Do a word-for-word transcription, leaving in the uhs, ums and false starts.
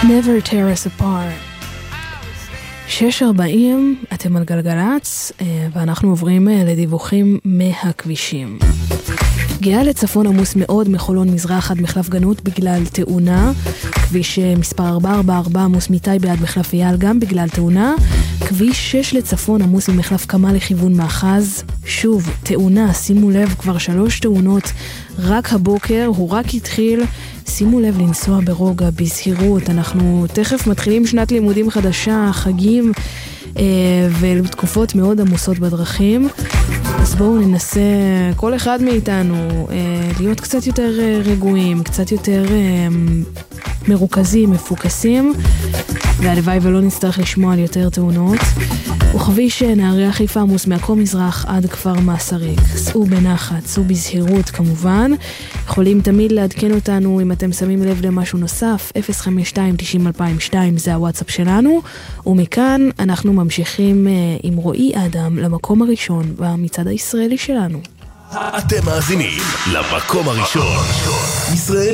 Never tear us apart. שש ארבעים, אתם על גלגלץ, ואנחנו עוברים לדיווחים מהכבישים. גאה לצפון עמוס מאוד מחולון מזרח עד מחלף גנות בגלל תאונה. כביש מספר ארבע ארבע ארבע עמוס מטייבה עד מחלף אייל גם בגלל תאונה. כביש שש לצפון עמוס ממחלף קמה לכיוון מאחז. שוב, תאונה, שימו לב, כבר שלוש תאונות רק הבוקר, הוא רק התחיל. שימו לב לנסוע ברוגע, בזהירות. אנחנו תכף מתחילים שנת לימודים חדשה, חגים אה, ותקופות מאוד עמוסות בדרכים. אז בואו ננסה, כל אחד מאיתנו, אה, להיות קצת יותר אה, רגועים, קצת יותר אה, מרוכזים, מפוקסים, והלוואי ולא נצטרך לשמוע על יותר תאונות. וכביש נהריה חיפה עמוס מעכו מזרח עד כפר מסריק. סעו בנחת, סעו בזהירות כמובן. יכולים תמיד לעדכן אותנו אם אתם שמים לב למשהו נוסף. אפס חמש שתיים תשעים אלפיים ושתיים זה הוואטסאפ שלנו. ומכאן אנחנו ממשיכים עם רועי אדם למקום הראשון במצעד הישראלי שלנו. אתם מאזינים למקום הראשון. ישראל